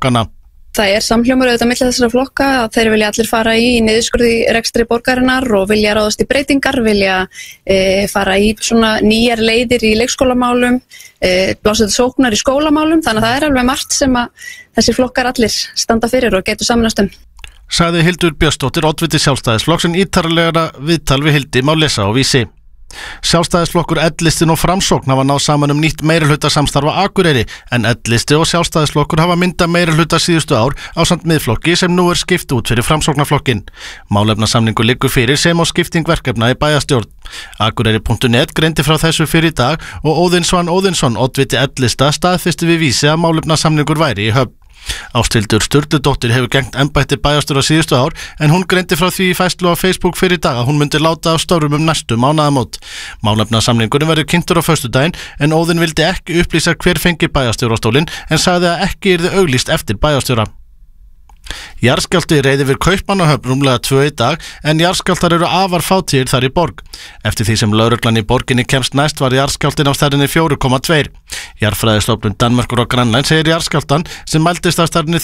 flokkana. Það samhljómur auðvitað milli þessara flokka að þeir vilja allir fara í niðurskurði rekstri borgarinnar og vilja ráðast í breytingar, vilja fara í svona nýjar leiðir í leikskólamálum, blása til sóknar í skólamálum, þannig að það alveg margt sem að þessi flokkar allir standa fyrir og getur samanast Sagði Hildur Björnsdóttir, oddviti Sjálfstæðisflokks, en ítarlegra viðtal við Hildi má lesa á Vísi. Sjálfstæðisflokkur, L-listin og Framsókn hafa náð saman nýtt meirihluta samstarf á Akureyri, en L-listi og Sjálfstæðisflokkur hafa myndað meirihluta síðustu ár ásamt miðflokki sem nú skipt út fyrir Framsóknarflokkin. Málefnasamningur liggur fyrir sem á skipting verkefna í bæjarstjórn. Akureyri.net greindi frá þessu fyrir í dag og Óðinn Svan Óðinsson, oddviti L-lista, staðfesti við Vísi að málefnasamningur væri í höfn. Ásthildur Sturludóttir hefur gegnt embætti bæjarstjóra síðustu ár en hún greindi frá því í færslu á Facebook fyrir dag að hún myndi láta á störfum næstu mánaðamót. Málefnasamningurinn verður kynntur á föstudaginn en Óðinn vildi ekki upplýsa hver fengi bæjarstjórastólinn en sagði að ekki yrði auglýst eftir bæjarstjóra. Jarðskjálfti reið yfir Kaupmannahöfn rúmlega 2 í dag en jarðskjálftar eru afar fátíðir þar í borg. Eftir því sem lögreglan í borginni kemst næst var jarðskjálftinn á stærðinni 4,2. Jarðfræðistofnun Danmerkur og Grænland segir jarðskjálftan sem mældist á stærðinni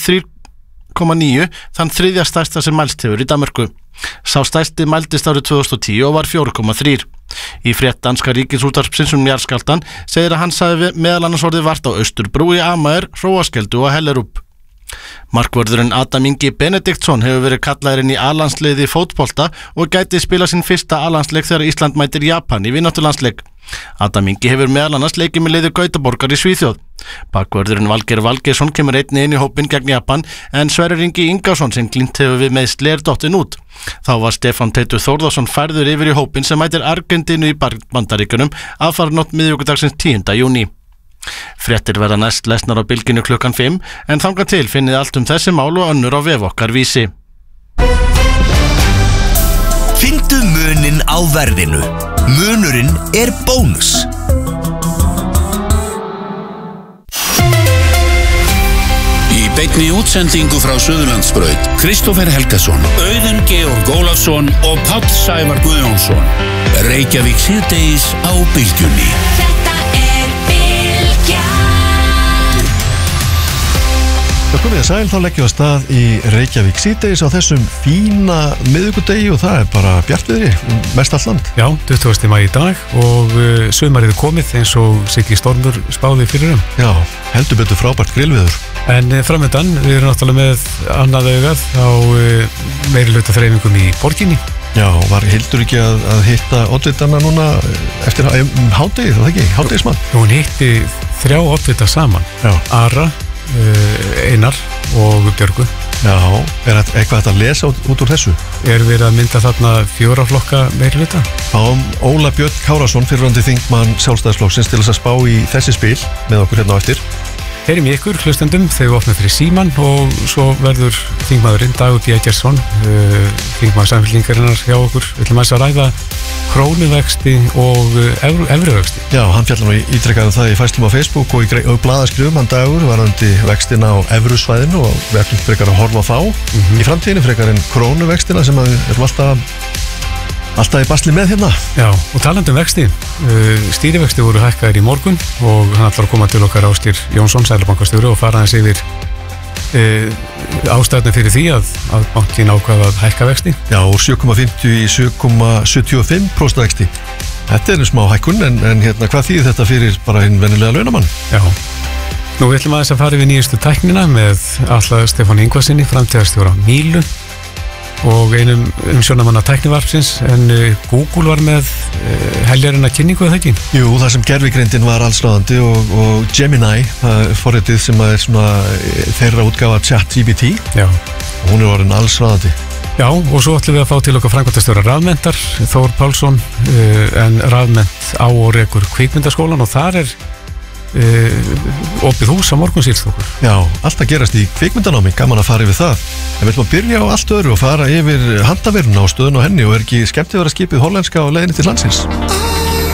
3,9 þann þriðja stærsta sem mælst hefur í Danmörku. Sá stærsti mældist árið 2010 og var 4,3. Í frétt danska ríkisútvarpsins jarðskjálftan segir að hann sagði meðal annars orðið vart á Austurbrú í Amager, Hróarskeldu og Hellerup. Markvörðurinn Adam Ingi Benediktsson hefur verið kallaður inn í A-landsliði í fótbolta og gæti spila sinn fyrsta A-landsleik þegar Ísland mætir Japan í vináttulandsleik. Adam Ingi hefur meðal annars leikið með liði Gautaborgar í Svíþjóð. Bakvörðurinn Valgeir Valgeirsson kemur einnig inn í hópinn gegn Japan en Sverrir Ingi Ingason sem glímt hefur við meiðsli dottinn út. Þá var Stefán Teitur Þórðarsson færður yfir í hópinn sem mætir Argentínu í Bandaríkjunum aðfarnótt miðvikudagsins 10. júní. Fréttir verða næst lesnar á Bylginu klukkan 5 en þangað til finnið allt þessi mál og önnur á vef okkar Vísi. Finndu muninn á verðinu. Munurinn bónus. Í beinni útsendingu frá Suðurlandsbraut, Kristófer Helgason, Auðun Georg Ólafsson og Páll Sævar Guðjónsson. Reykjavík síðdegis á Bylgjunni. Það komið að sæl, þá leggjum við að stað í Reykjavík síðdegis á þessum fína miðvikudegi og það bara bjartviðri mest allt land. Já, 20. maí í dag og sumarið komið eins og Siggi Stormur spáði fyrir Já, heldur betur frábært grillviður. En framöndan, við erum náttúrulega með annað augað á meirihluta þreifingum í borginni. Já, var Hildur ekki að hitta oddvitarna núna eftir hádegið, var það ekki? Hádegismann? Hún hitti 3 oddvita saman. Já. Ara, Einar og Björgu. Já, eitthvað hægt að lesa út úr þessu? Við að mynda þarna 4 flokka meirihluta? Óla Björn Kárason, fyrrverandi þingmann Sjálfstæðisflokksins til þess að spá í þessi spil með okkur hérna á eftir. Heyrim í ykkur hlustendum þegar við opnum fyrir síman og svo verður þingmaðurinn Dagur B. Eggertsson, þingmaður Samfylkingarinnar hjá okkur. Við ætlum að ræða krónuvexti og evruvexti. Já, hann fjallar nú ítrekkaði það í fæslum á Facebook og í blaðaskrifum hann Dagur varðandi vextina á evrusvæðinu og við ætlum frekar að horfa á þá í framtíðinu frekar en krónuvextina sem við erum alltaf í basli með hérna. Já, og talandi vexti, stýrivexti voru hækkaðir í morgun og hann ætlar að koma til okkar Ásgeir Jónsson, Seðlabankastjóri og fara aðeins yfir ástæðuna fyrir því að bankinn ákvað að hækka vexti. Já, úr 7,50 í 7,75% vexti. Þetta er smá hækkun en hérna, hvað þýðir þetta fyrir bara einn venjulega launamann? Já, nú við ætlum aðeins að fara yfir nýjustu tæknina með Atla Stefán Ingvarsinni, framtíðarstjóra Mílu og einum umsjónarmanna tæknivarpsins en Google var með heljarina kynningu eða ekki? Jú, það sem gervigreindin var allsráðandi og Gemini, forritið sem er svona þeirra útgáfa ChatGPT. Já. Og hún er orðin allsráðandi. Já, og svo ætlum við að fá til okkar framkvæmdastjóra Rafmenntar, Þór Pálsson, en Rafmennt á og rekur Kvikmyndaskólan og þar er opið hús á morgun sílst okkur. Já, allt að gerast í kvikmyndanámi, gaman að fara yfir það. En við ætlum að byrja á allt öðru og fara yfir handaveruna á stöðun og henni og er ekki skemmt að vera skipið hollenska á leiðinni til landsins.